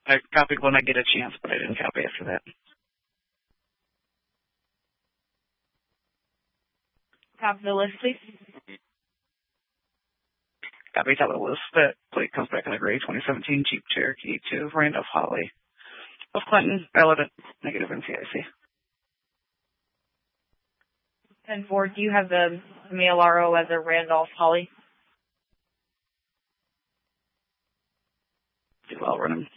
I copied when I get a chance, but I didn't copy after that. Top of the list, please. Copy top of the list. That plate comes back in a gray 2017 Jeep Cherokee to Randolph Holly of Clinton, valid at negative NCIC. 10-4, do you have the male RO as a Randolph Holly? I'll run him.